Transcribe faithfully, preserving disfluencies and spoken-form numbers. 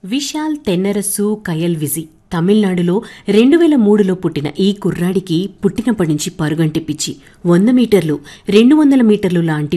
విశాల్ తెన్నరసు కయల్ విజి తమిళనాడులో రెండు వేల మూడులో పుట్టిన ఈ కుర్రాడికి పుట్టినప్పటి నుంచి పరుగంటే పిచ్చి. వంద మీటర్లు రెండు వందల మీటర్లు లాంటి